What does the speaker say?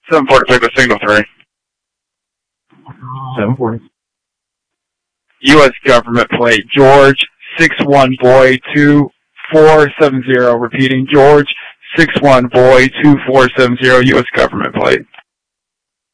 740, pick the signal 3. 740. U.S. government plate, George 61 boy 2470, repeating, George 61 boy 2470, U.S. government plate.